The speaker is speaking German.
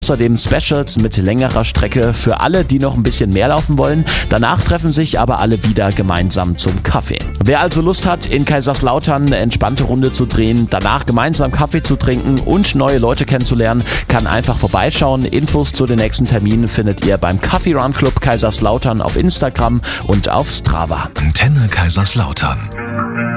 Außerdem Specials mit längerer Strecke für alle, die noch ein bisschen mehr laufen wollen. Danach treffen sich aber alle wieder gemeinsam zum Kaffee. Wer also Lust hat, in Kaiserslautern eine entspannte Runde zu drehen, danach gemeinsam Kaffee zu trinken und neue Leute kennenzulernen, kann einfach vorbeischauen. Infos zu den nächsten Terminen findet ihr beim Kaffee Run Club Kaiserslautern auf Instagram und auf Strava. Antenne Kaiserslautern.